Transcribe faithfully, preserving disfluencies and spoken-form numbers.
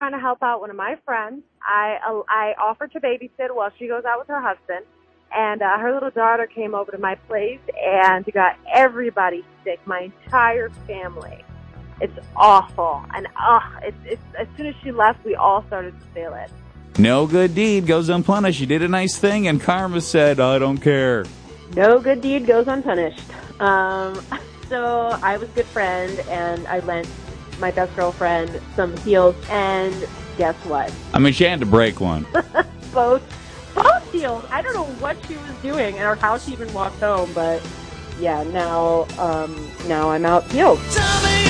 trying to help out one of my friends. I uh, I offered to babysit while she goes out with her husband, and uh, her little daughter came over to my place and got everybody sick, my entire family. It's awful, and uh, it's, it's as soon as she left, we all started to feel it. No good deed goes unpunished. You did a nice thing, and karma said, I don't care. No good deed goes unpunished. Um, so I was a good friend, and I lent my best girlfriend some heels, and guess what? I mean, she had to break one. both, both heels. I don't know what she was doing or how she even walked home, but yeah, now, um, now I'm out healed.